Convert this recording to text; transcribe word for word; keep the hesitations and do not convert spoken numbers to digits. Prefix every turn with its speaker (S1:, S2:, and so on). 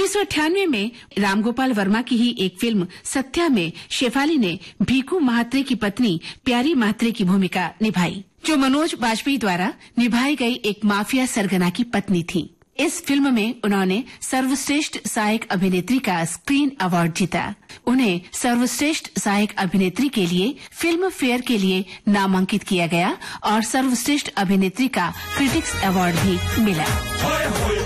S1: उन्नीस सौ अट्ठानवे में रामगोपाल वर्मा की ही एक फिल्म सत्या में शेफाली ने भीखू महात्रे की पत्नी प्यारी महात्रे की भूमिका निभाई, जो मनोज बाजपेयी द्वारा निभाई गई एक माफिया सरगना की पत्नी थी। इस फिल्म में उन्होंने सर्वश्रेष्ठ सहायक अभिनेत्री का स्क्रीन अवार्ड जीता। उन्हें सर्वश्रेष्ठ सहायक अभिनेत्री के लिए फिल्म फेयर के लिए नामांकित किया गया और सर्वश्रेष्ठ अभिनेत्री का क्रिटिक्स अवार्ड भी मिला।